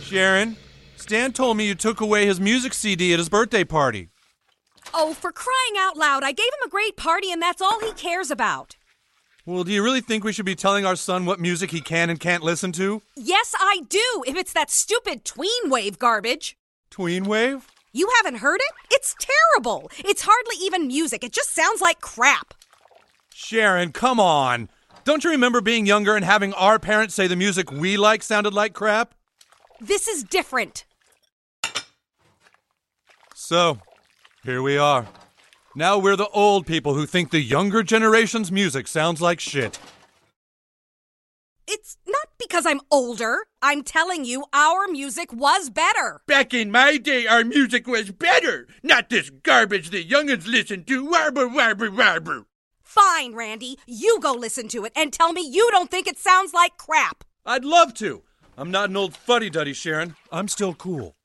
Sharon, Stan told me you took away his music CD at his birthday party. Oh, for crying out loud, I gave him a great party and that's all he cares about. Well, do you really think we should be telling our son what music he can and can't listen to? Yes, I do, if it's that stupid tween wave garbage. Tween wave? You haven't heard it? It's terrible. It's hardly even music. It just sounds like crap. Sharon, come on. Don't you remember being younger and having our parents say the music we like sounded like crap? This is different. So, here we are. Now we're the old people who think the younger generation's music sounds like shit. It's not because I'm older. I'm telling you, our music was better. Back in my day, our music was better. Not this garbage the young'uns listen to. Warble, warble, warble. Fine, Randy. You go listen to it and tell me you don't think it sounds like crap. I'd love to. I'm not an old fuddy-duddy, Sharon. I'm still cool.